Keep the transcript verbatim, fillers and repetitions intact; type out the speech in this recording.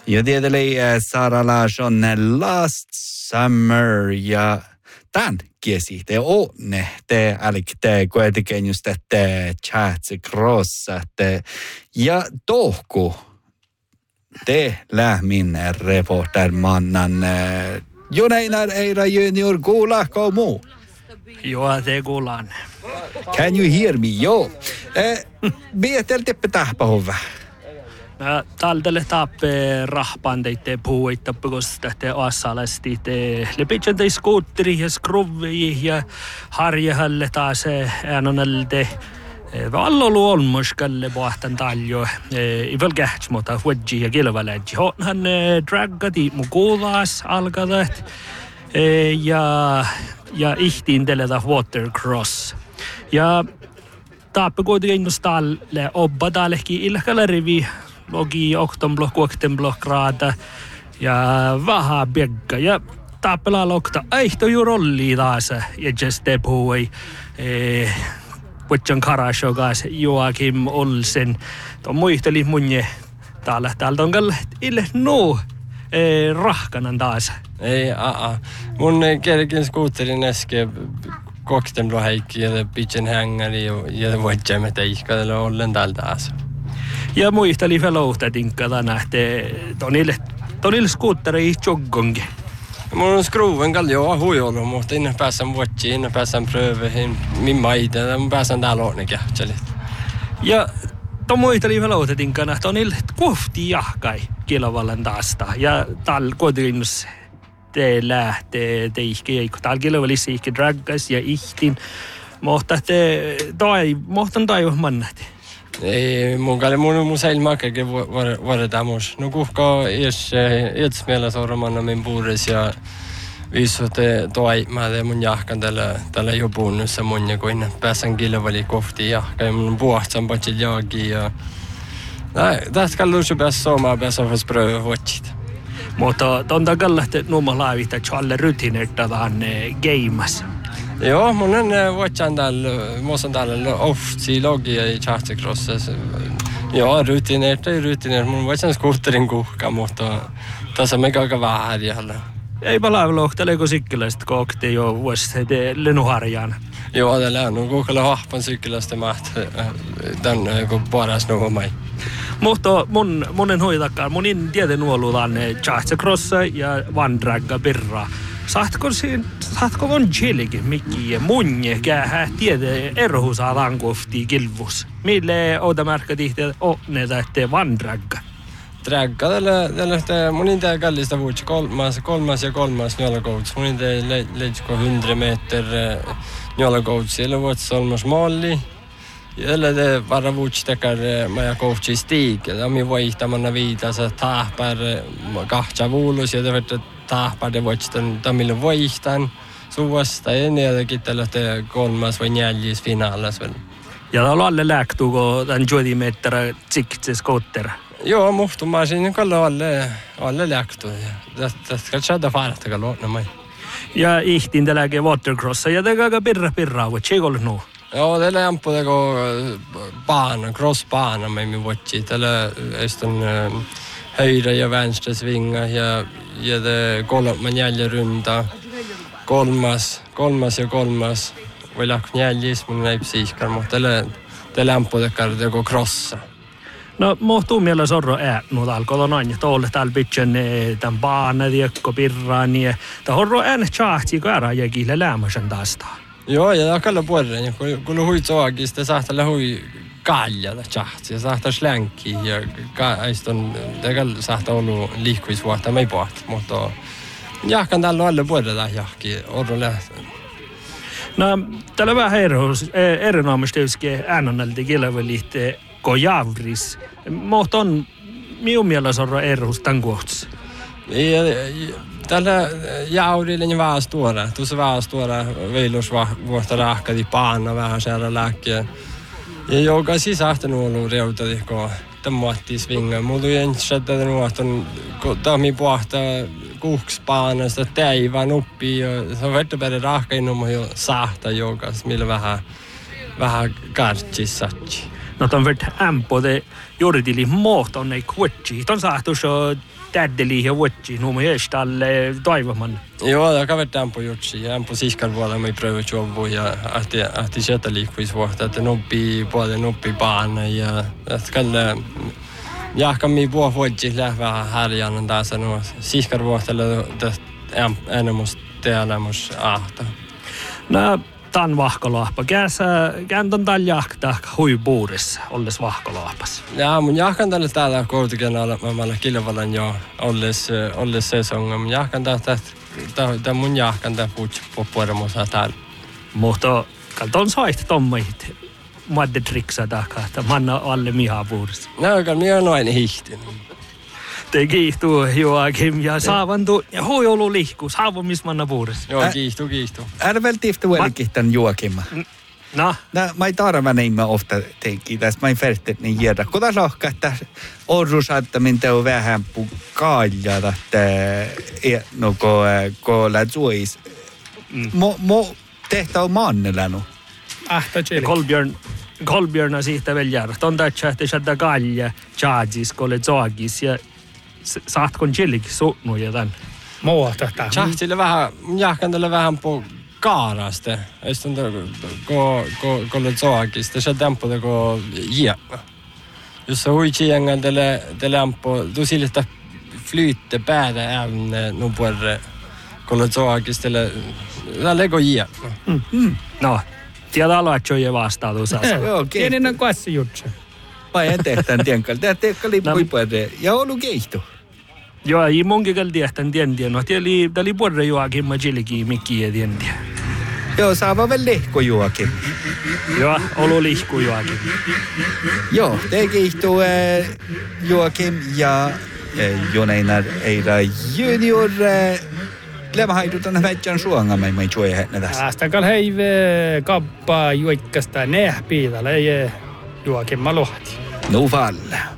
Ja tietysti Sara Larsson Last Summer ja tämän kesi te onne te älk te kuitenkin just te chatsi crossa te ja tohku te lämmin reportermannan Juneinar Eira Junior kuulahko muu? Joo, te kuulaan. Can you hear me? Joo. Eh, Mietel teppe tahpahova. Tälle tappe rahpan teitte puhuitta, koska te osallasti te lepitsen te skuutteri ja skruvi ja harjahalle taas äänonalde. Vallolu olmuskalle pohtan taljo. I väl kähts mutta huodji ja kilvalädji. Hän draggati mu kuulas alkadat ja ja ihtiin teleta watercross. Ja tappe kuitenkin nostalle obba tällekin ilkalla rivi. Logi oktonblok, kuoktenblok raata ja vähän biegga. Ja tappelaa lokta aihto ju rolli taas. Ja just te puhui Vuotjan Karashogas Joakim Olsen. Tuo muisteli munje täällä. Täältä on kyllä ille nuu rahkanan taas. Ei, aa. Mun kerkin skuutterin äsken koktenblok heikki ja pitchen hängäri ja vuotjamme teikkailla ollen täältä taas. Ja muisteli felouhta tinkata nähtee tonille, tonille skuutteri joggongi. Mun on skruven kalli joo huijolu, mutta innan pääsän vuotsiin, innan pääsän pröövihin, min maita, ja mun pääsän täällä ohne kähtsälit. Ja ton muisteli felouhta tinkana, tonille kohti jahkai kilovallan taasta. Ja täällä kuitenkin te lähtee teihki, kun täällä kilovalissa ihki draggas ja ihtin. Mutta te toi, mohtan toi mannat. Ei, mun kalli mun mun seilmakkekin vuodetaan mus. No kuhkaa ees eetsmielä sormanna min puures ja viisutte toimaa mun jahkan tällä tällä jopuunnussa mun ja kun pääsän kilvali kohti jahka ja mun puhtsan patsil jaagi ja tästä kalluus pääs somaa pääs ofas pröö vuotsit. Mutta tonta kallahti nuuma laavita challe rutiinerta vaan gameas. Joo, mun on vuotsan täällä, muosan täällä oftsi logia i chartercrossessa. Joo, rutiinerta ja rutiinerta. Mun vuotsan skuutterin kuhka, mutta tässä me aika vähän jäljellä. Ei palaa lohteleeko sikkiläistä kokti jo vuosi lennuharjaan. Joo, täällä on kuhkalla hahpan sikkiläistä mahtaa tämän kun paras nuomai. Mutta mun monen hoitakaan, mun en tiedä nuolutaan chartercrossa ja vandragga pirraa. Saatko siinä, saatko on chilikin mikki ja munje käähä tiedä erhu saadaan kohti kilvus. Mille outa märkä tihti onneita, ettei vandragga? Dragga, tällä mun ei tää kallista vuotsi kolmas, kolmas ja kolmas njolakouts. Mun ei tää leitsko hundra meter njolakouts. Siellä vuotsi olmas malli. Eller det bara vuotstekar maja koutsi stiik. Tämä vaihtamana viitassa tahpar kahtsa vuolus ja det tahpar det vuotsten tamille vaihtan suosta ennen ja kittelette kolmas vai neljäs finaalas väl. Ja täällä alle lähtuuko tämän juodimettara tsikitse skottera? Joo, muhtumaa siinä kalla alle, alle lähtuu. Tästä ska tjäda farta kalla mai. Ja ihtin täälläkin watercrossa ja tekaakaan pirra pirraa, voi tjekolle nuu. Joo, tällä jampu teko bana, crossbana med min vuotsi. Tällä estän höjra ja vänstra svinga ja, ja det kolmas neljä runda. Kolmas, kolmas ja kolmas. Voi lähti neljäs, mun ei psiiskar, mutta tällä, tällä jampu teko crossa. No, muhtuu mielellä sorro äännut alkoi noin, että olet täällä pitchen tämän baana, tiekko, pirraan, ja tämä horro äänet tjahti käärä ja kiille lämmösen tästä. Joo, ja tämä kalla puolella, kun, kun hui tsoagis, te saattaa hui kaljalla tjahti, ja saattaa slänki, ja aiston, te kalla saattaa ollut liikkuisvuotta, me ei pohti, mutta jahkan täällä alle puolella jahki, orro lähtee. No, täällä vähän erinomaisesti äänonnalta kilvelitte Kojavris. Mutta on minun mielestä on erhus tämän kohdassa. Tällä jaurilla on vähän stora. Tuossa vähän stora veilosvuotta rahkati paana vähän siellä lääkkiä. Ja joka sisähtänyt ollut reutati, kun tämä muotti svinga. Mulla ei ensin tätä nuoton, kun tämä pohtaa kuuksi paanasta teivän uppi. Se on verran rahka innom jo sahta jokas, millä vähän, vähän kartsis satsi. No ton vart ämpo de jordili måton ei kuotsi. Ton saatu so täddeli ja vuotsi. Nu me estalle toivoman. Joo, jag kan vara på jutsi. Jag är på siskar vuolla med prövojobb ja ahti ahti sätta liikkuis vuotta, että noppi både noppi baana ja att kalle jag kan mi bo vuotsi lähvä härjan tässä no siskar vuottella det enemmän teelämys ahta. No tan vahkolahpa. Käsä kääntön taljahta huipuurissa olles vahkolahpas. Ja mun jahkan tälle täällä koulutukenalla mamalla kilvalan jo olles olles säsongen. Mun jahkan tästä tää mun jahkan tää puutsi poppueremosa täällä. Mutta kalton soit tommait madde triksa takaa, että manna alle mihaa puurissa. No, kan minä noin hihtin. Te kiihtuu Joakim ja saavantu ja huijolu lihku saavumismanna puurissa. Joo, kiihtuu, kiihtuu. Är väl tifta väldigt den Joakim? No. Nää, mä ei tarva niimme ofta tenki tässä, mä ei färtet niin järda. Kuta lohka, että orru saattaminen teo vähän puu kaljada, että no ko, ko la zuis. Mo, mo tehtä on maannelanu. Ahta tjelik. Kolbjörn, Kolbjörn siitä vielä järda. On tähtsä, että saada kalja, tjaadis, kolle zoagis ja saat kun tjelik suutnu ja tän. Muuta tähän. Tjahtille vähän, jahkan tälle vähän på kaaraste. Estän ko ko kolle zoagista, se tempo det ko ja. Jos se hui kiengan tälle tälle ampo, du siltä flytte päätä även no puolre kolle zoagista tälle tälle ko ja. Mm. No, tiedä aloittaa jo vastaan tuossa. Joo, Pienen on kuassi jutsa. Vai en tehtään tienkalle. Tää teekka lippui puolre. Ja olu keihtu. Joo, ei munkin kalli tehtäen tientiä. No, tieli tali puolre Joakim mä chiliki mikki ja tientiä. Joo, saava väl lehko Joakim. Joo, olu lihku Joakim. Joo, te keihtuu äh, Joakim ja äh, Joneinar Eira junior. Äh, Lämä haidutan väitsän suonga, mä ei tjoe hätnä tässä. Aastakal heive kappaa juikkasta nähpiidä, ei Joakim mä lohti. No fall.